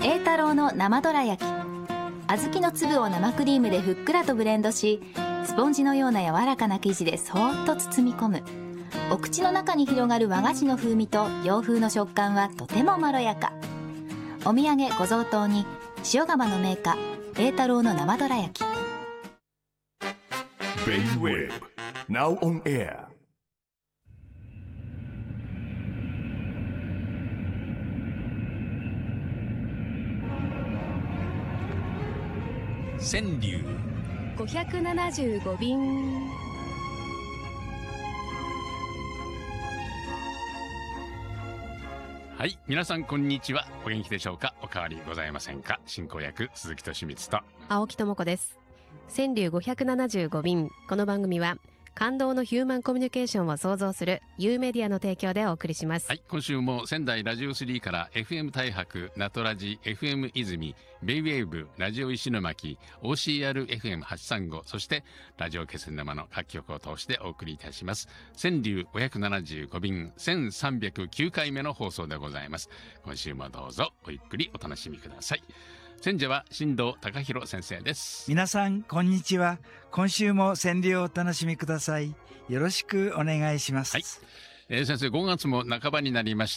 栄太郎の生どら焼き。小豆の粒を生クリームでふっくらとブレンドし、スポンジのような柔らかな生地でそーっと包み込む。お口の中に広がる和菓子の風味と洋風の食感はとてもまろやか。お土産ご贈答に塩釜の銘菓栄太郎の生どら焼き。 J-Wave Now on air。 川柳 575便。 はい、皆さんこんにちは。お元気でしょうか。お変わりございませんか。進行役鈴木俊光と青木智子です。川柳575便。この番組は感動のヒューマンコミュニケーションを創造する U メディアの提供でお送りします。 はい、今週も仙台ラジオ3から FM 太白、ナトラジ、FM 泉、ベイウェーブ、ラジオ石巻、OCRFM835、そしてラジオ気仙沼の各局を通してお送りいたします。川柳575便1309回目の放送でございます。今週もどうぞごゆっくりお楽しみください。選者は新藤隆弘先生です。 皆さんこんにちは。今週も川柳をお楽しみください。よろしくお願いします。 はい、先生、5月も半ばになりまして、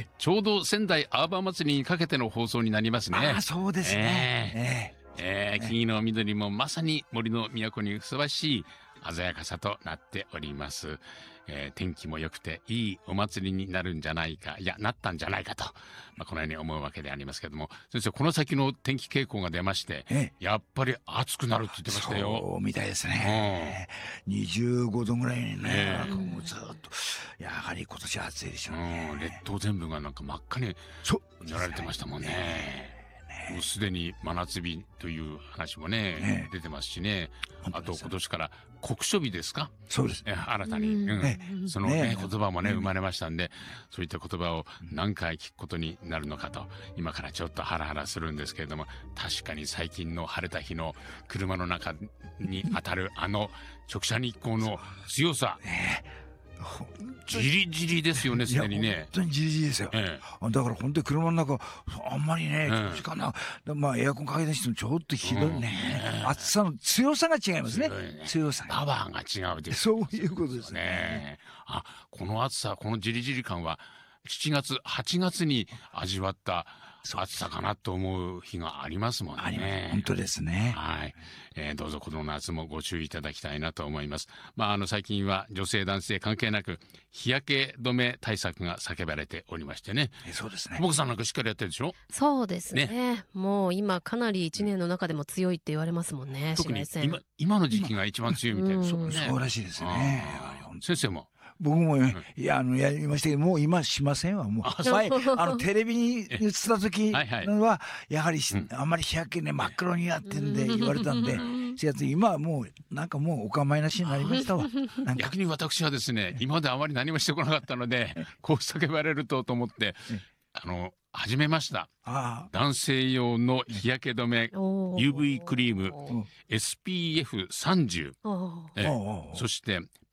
ちょうど仙台アーバン祭りにかけての放送になりますね。 あ、そうですね。 木々の緑もまさに森の都にふさわしい鮮やかさとなっております。天気も良くていいお祭りになるんじゃないか、いやなったんじゃないかと、このように思うわけでありますけども、先生、この先の天気傾向が出まして、やっぱり暑くなるって言ってましたよ。 そうみたいですね。25度ぐらいにね、もうずっとやはり今年は暑いでしょうね。 列島全部がなんか真っ赤に塗られてましたもんね。もうすでに真夏日という話もね、出てますしね。あと今年から酷暑日ですか。 そうです。 新たに、その言葉もね生まれましたんで、そういった言葉を何回聞くことになるのかと、今からちょっとハラハラするんですけれども、確かに最近の晴れた日の車の中に当たる直射日光の強さ、じりじりですよね、すでにね。 本当にじりじりですよ。だから本当に車の中あんまりね、時間な、エアコンかけた人もちょっとひどいね。暑さの強さが違いますね。強さ。 パワーが違うです。 そういうことですね。 この暑さ、このじりじり感は7月、8月に味わった暑さかなと思う日がありますもんね。 本当ですね。 はい。どうぞこの夏もご注意いただきたいなと思います。最近は女性男性関係なく日焼け止め対策が叫ばれておりましてね。 そうですね。 僕さんなんかしっかりやってるでしょ。 そうですね。もう今かなり1年の中でも強いって言われますもんね。 特に今の時期が一番強いみたいな。 そうらしいですね。 先生も。 僕もやりましたけど、もう今しませんわ。もう前テレビに映った時はやはりあんまり日焼けね真っ黒にやってんで言われたんで、今はもうなんかもうお構いなしになりましたわ。 逆に私はですね、今まであまり何もしてこなかったので、こう叫ばれると思って始めました。男性用の日焼け止め UV クリーム SPF30、そして